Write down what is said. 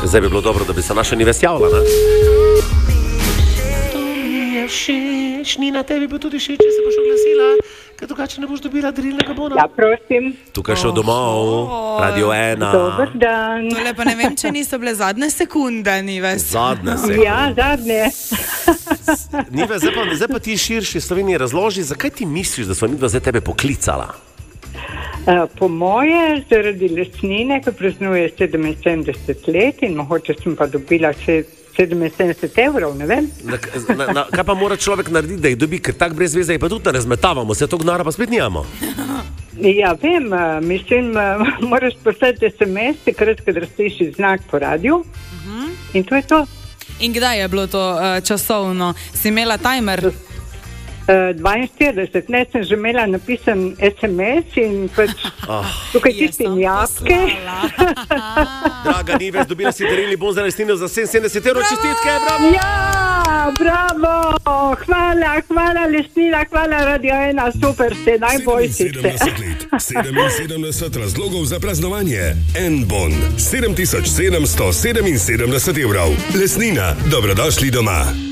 Zdaj bi bilo dobro, da bi se naša Nives javila, ne? To mi je všeč, Nina, tebi bo tudi všeč, če se boš oglasila, ker drugače ne boš dobila darilnega bona. Ja, prosim. Tukaj še domov, Radio 1. Dober dan. Tole pa ne vem, če niso bile zadnje sekunde, Nives. Zadnje sekunde. Ja, zadnje. Nives, zdaj pa ti širši Sloveniji razloži, zakaj ti misliš, da so midva zdaj tebe poklicala? Po moje, zaradi lesnine, ki praznuje 77 let in mogoče sem pa dobila 77 evrov, ne vem. Kaj pa mora človek narediti, da jih dobi, ker tak brez veze je pa tudi ne razmetavamo, se to gnara pa spet nijamo. Ja, vem, mislim, moraš poslati SMS, takrat, kadar slišiš znak po radiju in to je to. In kdaj je bilo to časovno? Si imela timer? 42, ne, sem že imela napisan SMS in pač tukaj tistim jabke. Draga Nives, dobila si darilni bon za lesnino za 77 evrov, čestitke, bravo! Ja, bravo, hvala lesnina, hvala Radio 1, super ste, najboljši ste. 77 razlogov za praznovanje. En bon, 7777 evrov. Lesnina, dobrodošli doma.